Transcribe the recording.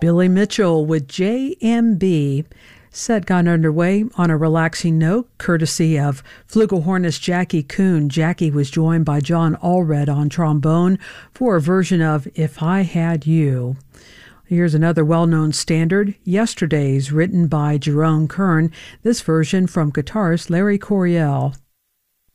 Billy Mitchell with JMB. Set got underway on a relaxing note, courtesy of flugelhornist Jackie Kuhn. Jackie was joined by John Allred on trombone for a version of If I Had You. Here's another well-known standard, Yesterdays, written by Jerome Kern, this version from guitarist Larry Coryell.